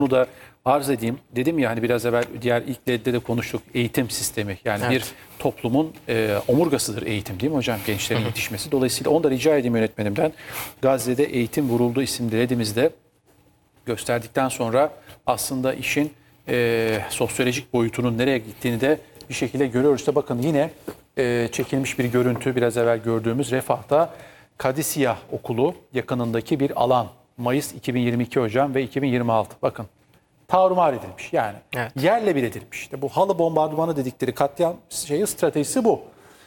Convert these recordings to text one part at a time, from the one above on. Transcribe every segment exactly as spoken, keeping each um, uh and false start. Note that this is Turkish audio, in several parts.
Bunu da arz edeyim. Dedim ya hani biraz evvel diğer ilk ledde de konuştuk. Eğitim sistemi. Yani Evet. bir toplumun e, omurgasıdır eğitim, değil mi hocam? Gençlerin yetişmesi. Dolayısıyla onu da rica edeyim yönetmenimden. Gazze'de Eğitim Vuruldu isimli ledimizde gösterdikten sonra aslında işin e, sosyolojik boyutunun nereye gittiğini de bir şekilde görüyoruz. İşte bakın yine e, çekilmiş bir görüntü, biraz evvel gördüğümüz Refah'ta Kadisiyah Okulu yakınındaki bir alan. Mayıs iki bin yirmi iki hocam ve iki bin yirmi altı. Bakın tarumar edilmiş yani. Evet. Yerle bir edilmiş. İşte bu halı bombardımanı dedikleri katliam şeyi, stratejisi bu.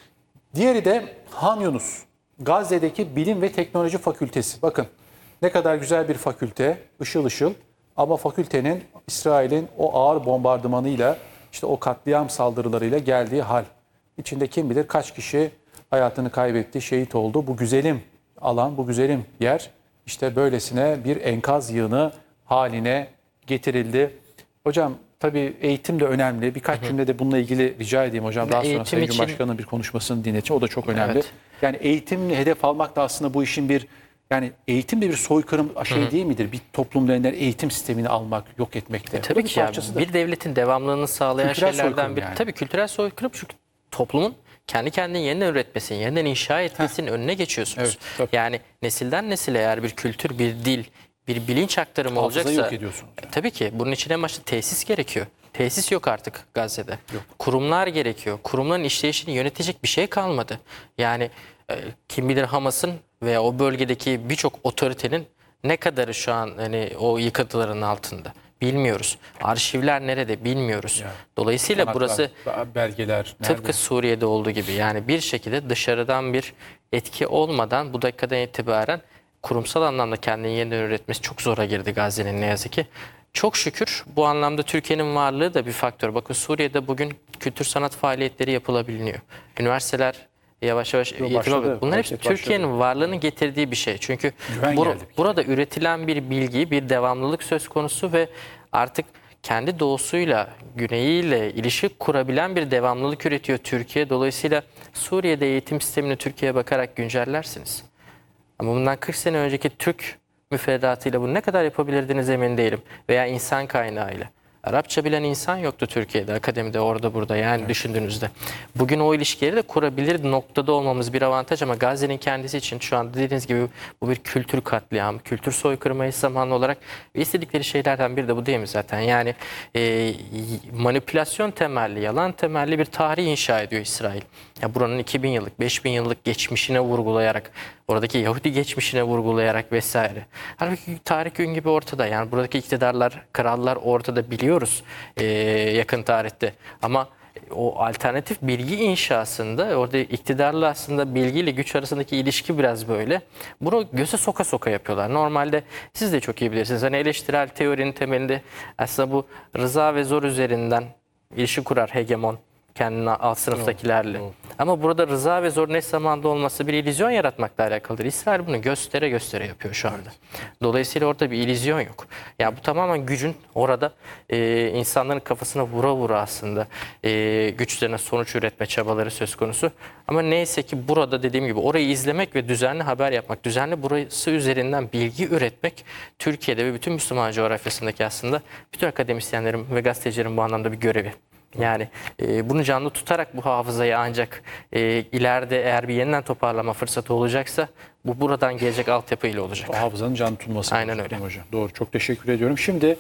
Diğeri de Han Yunus. Gazze'deki Bilim ve Teknoloji Fakültesi. Bakın ne kadar güzel bir fakülte, ışıl ışıl. Ama fakültenin İsrail'in o ağır bombardımanıyla, işte o katliam saldırılarıyla geldiği hal. İçinde kim bilir kaç kişi hayatını kaybetti, şehit oldu. Bu güzelim alan, bu güzelim yer işte böylesine bir enkaz yığını haline getirildi. Hocam tabii eğitim de önemli. Birkaç hı hı. cümle de bununla ilgili rica edeyim hocam. Daha sonra Sayın için... Cumhurbaşkanı'nın bir konuşmasını dinleteceğim. O da çok önemli. Evet. Yani eğitimle hedef almak da aslında bu işin bir, yani eğitim de bir soykırım şey hı hı. değil midir? Bir toplumda eğitim sistemini almak, yok etmekte. E, tabii ki ya. Bir devletin devamlılığını sağlayan kültürel şeylerden bir. Yani. Tabii kültürel soykırım, çünkü toplumun kendi kendini yeniden üretmesinin, yeniden inşa etmesinin Heh. önüne geçiyorsunuz. Evet, yani nesilden nesile eğer bir kültür, bir dil, bir bilinç aktarımı Hafızayı olacaksa... yok ediyorsunuz. E, tabii ki. Bunun için en başta tesis gerekiyor. Tesis yok artık Gazze'de. Yok. Kurumlar gerekiyor. Kurumların işleyişini yönetecek bir şey kalmadı. Yani e, kim bilir Hamas'ın veya o bölgedeki birçok otoritenin ne kadarı şu an hani o yıkıntıların altında bilmiyoruz. Arşivler nerede bilmiyoruz. Yani, Dolayısıyla kanatlar, burası belgeler tıpkı nerede? Suriye'de olduğu gibi, yani bir şekilde dışarıdan bir etki olmadan bu dakikadan itibaren kurumsal anlamda kendini yeniden üretmesi çok zora girdi Gazze'nin, ne yazık ki. Çok şükür bu anlamda Türkiye'nin varlığı da bir faktör. Bakın Suriye'de bugün kültür sanat faaliyetleri yapılabiliyor. Üniversiteler yavaş yavaş eğitime... Bunlar hepsi Türkiye'nin varlığının getirdiği bir şey. Çünkü bur burada yani. üretilen bir bilgi, bir devamlılık söz konusu ve artık kendi doğusuyla, güneyiyle ilişki kurabilen bir devamlılık üretiyor Türkiye. Dolayısıyla Suriye'de eğitim sistemini Türkiye'ye bakarak güncellersiniz. Ama bundan kırk sene önceki Türk müfredatıyla bunu ne kadar yapabilirdiniz emin değilim. Veya insan kaynağıyla. Arapça bilen insan yoktu Türkiye'de, akademide, orada burada, yani evet. düşündüğünüzde. Bugün o ilişkileri de kurabilir noktada olmamız bir avantaj, ama Gazze'nin kendisi için şu anda dediğiniz gibi bu bir kültür katliamı, kültür soykırımı eş zamanlı olarak ve istedikleri şeylerden biri de bu değil mi zaten? Yani e, manipülasyon temelli, yalan temelli bir tarih inşa ediyor İsrail. Ya buranın iki bin yıllık, beş bin yıllık geçmişine vurgulayarak, oradaki Yahudi geçmişine vurgulayarak vesaire. Halbuki tarih gün gibi ortada. Yani buradaki iktidarlar, krallar ortada, biliyoruz ee, yakın tarihte. Ama o alternatif bilgi inşasında, orada iktidarla aslında bilgiyle güç arasındaki ilişki biraz böyle. Bunu göze soka soka yapıyorlar. Normalde siz de çok iyi bilirsiniz. Hani eleştirel teorinin temelinde aslında bu rıza ve zor üzerinden ilişki kurar hegemon. Kendine alt sınıftakilerle. No, no. Ama burada rıza ve zor eş zamanlı olması bir illüzyon yaratmakla alakalıdır. İsrail bunu göstere göstere yapıyor şu anda. Evet. Dolayısıyla orada bir illüzyon yok. Yani bu tamamen gücün orada e, insanların kafasına vura vura aslında e, güçlerine sonuç üretme çabaları söz konusu. Ama neyse ki burada dediğim gibi orayı izlemek ve düzenli haber yapmak, düzenli burası üzerinden bilgi üretmek Türkiye'de ve bütün Müslüman coğrafyasındaki aslında bütün akademisyenlerin ve gazetecilerin bu anlamda bir görevi. Yani e, bunu canlı tutarak bu hafızayı ancak e, ileride eğer bir yeniden toparlama fırsatı olacaksa bu buradan gelecek altyapıyla olacak. O hafızanın canlı tutulması. Aynen öyle. Hocam. Doğru, çok teşekkür ediyorum. Şimdi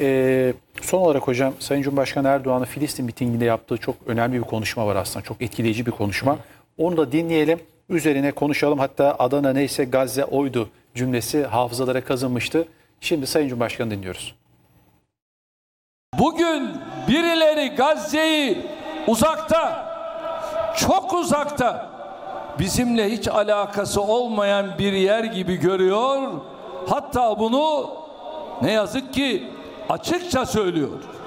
e, son olarak hocam, Sayın Cumhurbaşkanı Erdoğan'ın Filistin mitinginde yaptığı çok önemli bir konuşma var aslında. Çok etkileyici bir konuşma. Onu da dinleyelim, üzerine konuşalım. Hatta Adana neyse Gazze oydu cümlesi hafızalara kazınmıştı. Şimdi Sayın Cumhurbaşkanı dinliyoruz. Bugün birileri Gazze'yi uzakta, çok uzakta, bizimle hiç alakası olmayan bir yer gibi görüyor. Hatta bunu ne yazık ki açıkça söylüyor.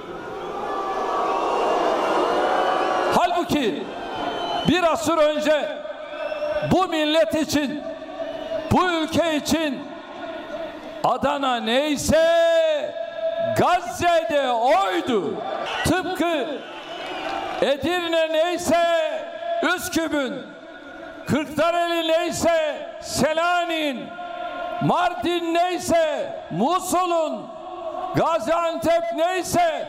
Halbuki bir asır önce bu millet için, bu ülke için Adana neyse Gazze'de oydu. Tıpkı Edirne neyse Üsküp'ün, Kırklareli neyse Selanik'in, Mardin neyse Musul'un, Gaziantep neyse